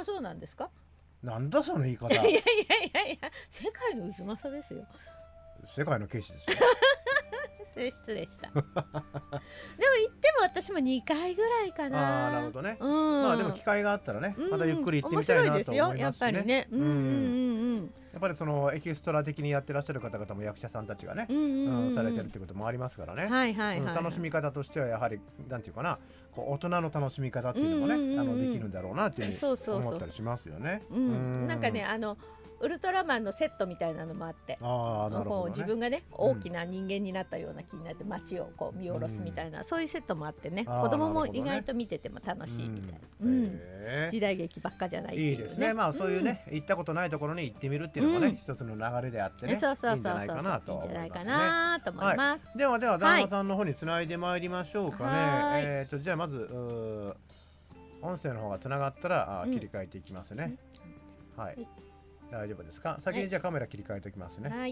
そうなんですか？ なんだその言い方。 いやいやいやいや、世界の渦政ですよ。 世界の軽視ですよ。 失礼した。でも行っても私も2回ぐらいかな。 なるほどね。 うん、 まあでも機会があったらね、またゆっくり行ってみたいなと思いますしね。 面白いですよ、やっぱりね。 やっぱりそのエキストラ的にやってらっしゃる方々も役者さんたちがね、されてるってこともありますからね。楽しみ方としてはやはりなんていうかな、こう大人の楽しみ方っていうのもね、できるんだろうなっていうふうに思ったりしますよね。 なんかね、ウルトラマンのセットみたいなのもあって、こう自分がね大きな人間になったような気になって街をこう見下ろすみたいな、そういうセットもあってね、子供も意外と見てても楽しいみたいな、時代劇ばっかじゃないっていうね。 いいですね。まあそういうね、行ったことないところに行ってみるっていうのもね、一つの流れであってね、いいんじゃないかなと思いますね。ではでは旦那さんの方につないでまいりましょうかね。じゃあまず音声の方がつながったら切り替えていきますね。はい。大丈夫ですか？先にじゃあカメラ切り替えておきますね。はい。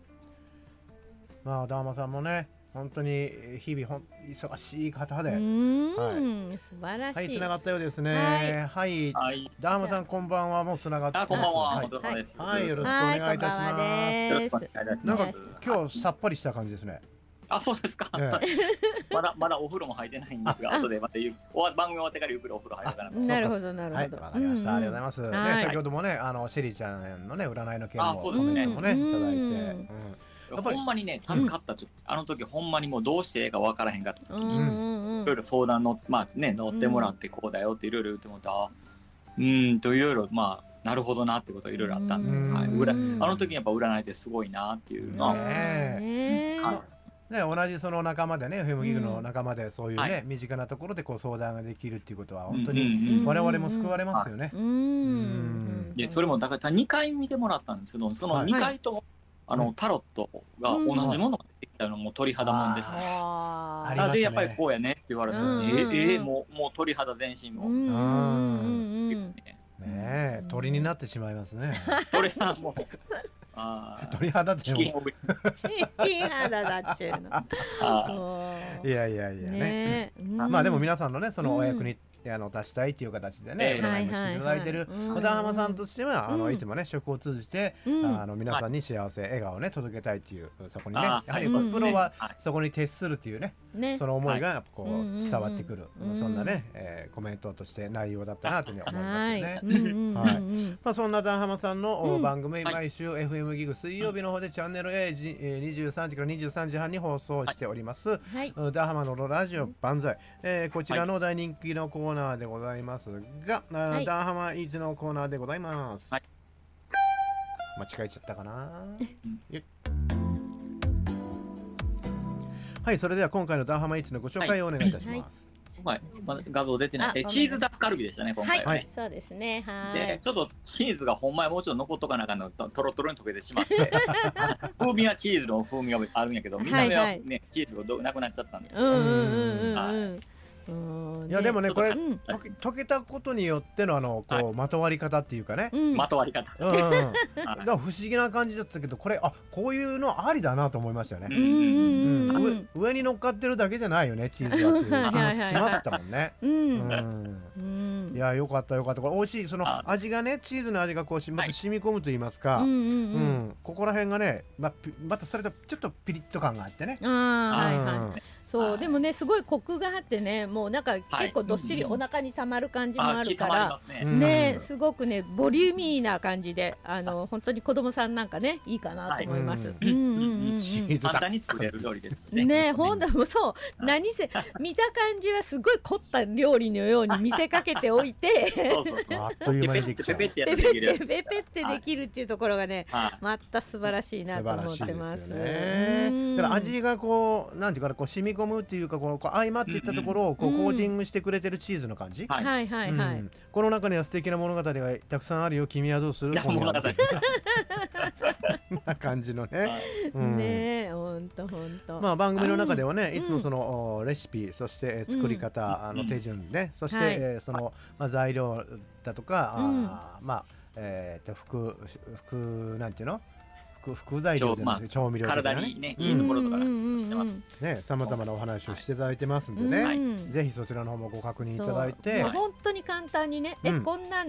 まあダーマさんもね、本当に日々忙しい方で、 素晴らしい。 はい、つながったようですね。はい、ダーマさんこんばんは。もうつながって。 こんばんは。お疲れ様です。 はい、よろしくお願いいたします。なんか今日さっぱりした感じですね。 あ、そうですか。まだお風呂も入ってないんですが、後でまた番組終わってからゆっくりお風呂入ろうかなと。 なるほどなるほど。 わかりました。ありがとうございます。先ほどもね、シェリーちゃんのね占いの件もコメントもねいただいて、 ほんまにね助かった。あの時ほんまにもうどうしていいかわからへんかった時にいろいろ相談の乗ってもらってこうだよっていろいろ言ってもらった。といろいろなるほどなってことがいろいろあったんで、あの時やっぱ占いってすごいなっていうのは思いますね。 同じその仲間でね、FM ギグの仲間でそういうね、身近なところでこう相談ができるっていうことは本当に我々も救われますよね。 でそれもだから2回見てもらったんですけど、その2回ともタロットが同じものが出てきたのも鳥肌もんでしたね。でやっぱりこうやねって言われて、もう鳥肌全身も。 ねえ、鳥になってしまいますね。 鳥肌も。 鳥肌ってチキン肌だっちゅうの。 いやね。まあでも皆さんのねそのお役に出したいっていう形でね占いもしていただいてるダーハマさんとしてはいつもね食を通じて皆さんに幸せ笑顔をね届けたいっていう、そこにねやはりプロはそこに徹するっていうね、その思いがこう伝わってくる、そんなねコメントとして内容だったなというふうに思いますよね。はい。まあそんなダーハマさんの番組毎週 FM ギグ水曜日の方でチャンネル A23 時から23時半に放送しておりますダーハマのラジオ万歳。こちらの大人気のコーナーでございますが、ダーハマイーツのコーナーでございます。間違えちゃったかな。はい、それでは今回のダーハマイーツのご紹介をお願いいたします。 画像出てない。チーズダッカルビでしたね、今回は。 そうですね。 で、ちょっとチーズがほんまにもうちょっと残っとかなあかんの、トロトロに溶けてしまって、風味はチーズの風味があるんやけど、見た目はね、チーズがなくなっちゃったんですけど。 いやでもねこれ溶けたことによってのこうまとわり方っていうかね、 まとわり方だから不思議な感じだったけど、これこういうのありだなと思いましたよね。上に乗っかってるだけじゃないよねチーズはっていう話しましたもんね。いやよかったよかった。これ美味しい、その味がね、チーズの味がこうまた染み込むと言いますか、ここら辺がねまたそれとちょっとピリッと感があってね。 そうでもねすごいコクがあってね、もうなんか結構どっしりお腹にたまる感じもあるからね、すごくねボリューミーな感じで本当に子供さんなんかねいいかなと思います。 簡単に作れる料理ですね。 ね、ほんともそう、何せ見た感じはすごい凝った料理のように見せかけておいてあっという間にできちゃう、 ペペってできるっていうところがねまた素晴らしいなと思ってます。 だから味がこうなんていうかこう染み込むっていうかこう相まっていったところをこうコーティングしてくれてるチーズの感じ。この中には素敵な物語がたくさんあるよ、君はどうする物語な感じのね。 ね、ほんとまあ番組の中ではねいつもそのレシピ、そして作り方手順ね、そしてその材料だとかなんていうの副材料じゃなくて調味料とか体にねいいところとかしてますね、さまざまなお話をしていただいてますんでね、ぜひそちらの方もご確認いただいて、 本当に簡単にね、こんなん